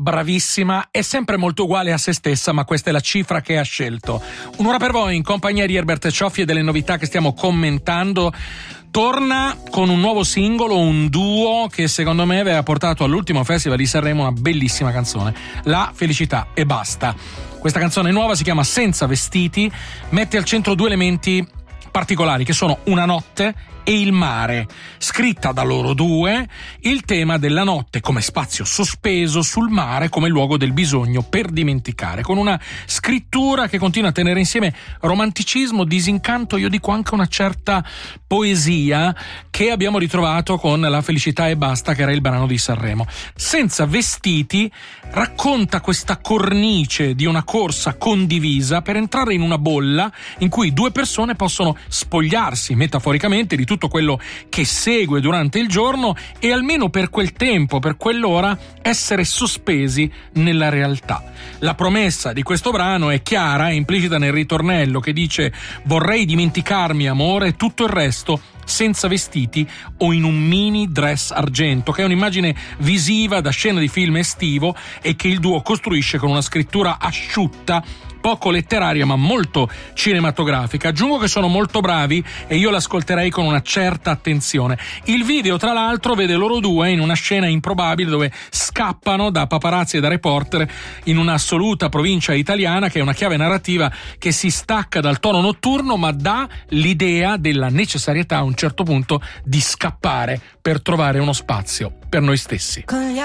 bravissima, è sempre molto uguale a se stessa, ma questa è la cifra che ha scelto. Un'ora per voi in compagnia di Herbert Cioffi e delle novità che stiamo commentando. Torna con un nuovo singolo, un duo che secondo me aveva portato all'ultimo Festival di Sanremo una bellissima canzone, La felicità e basta. Questa canzone nuova si chiama Senza vestiti, mette al centro due elementi particolari che sono una notte e il mare. Scritta da loro due, il tema della notte come spazio sospeso sul mare come luogo del bisogno per dimenticare, con una scrittura che continua a tenere insieme romanticismo, disincanto, io dico anche una certa poesia che abbiamo ritrovato con La felicità e basta, che era il brano di Sanremo. Senza vestiti racconta questa cornice di una corsa condivisa per entrare in una bolla in cui due persone possono spogliarsi metaforicamente di tutto quello che segue durante il giorno e almeno per quel tempo, per quell'ora, essere sospesi nella realtà. La promessa di questo brano è chiara, è implicita nel ritornello che dice: vorrei dimenticarmi, amore, tutto il resto senza vestiti o in un mini dress argento, che è un'immagine visiva da scena di film estivo e che il duo costruisce con una scrittura asciutta, poco letteraria ma molto cinematografica. Aggiungo che sono molto bravi e io l'ascolterei con una certa attenzione. Il video, tra l'altro, vede loro due in una scena improbabile dove scappano da paparazzi e da reporter in un'assoluta provincia italiana, che è una chiave narrativa che si stacca dal tono notturno ma dà l'idea della necessarietà a un certo punto di scappare per trovare uno spazio per noi stessi. Con gli